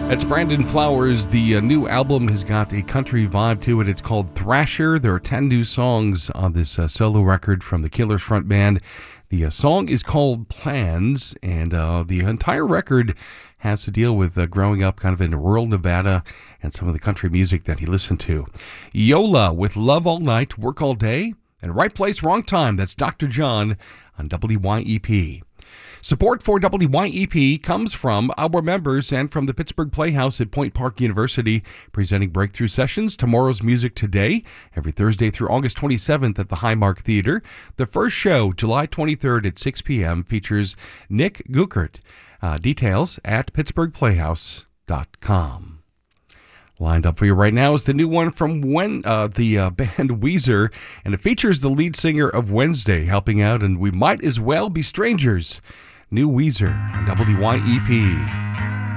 That's Brandon Flowers. The new album has got a country vibe to it. It's called Thrasher. There are 10 new songs on this solo record from the Killers front band. The song is called Plans, and the entire record has to deal with growing up kind of in rural Nevada and some of the country music that he listened to. Yola with Love All Night, Work All Day, and Right Place, Wrong Time. That's Dr. John on WYEP. Support for WYEP comes from our members and from the Pittsburgh Playhouse at Point Park University, presenting breakthrough sessions, Tomorrow's Music Today, every Thursday through August 27th at the Highmark Theater. The first show, July 23rd at 6 p.m., features Nick Guckert. Details at pittsburghplayhouse.com. Lined up for you right now is the new one from the band Weezer, and it features the lead singer of Wednesday helping out, and We Might As Well Be Strangers. New Weezer on WYEP.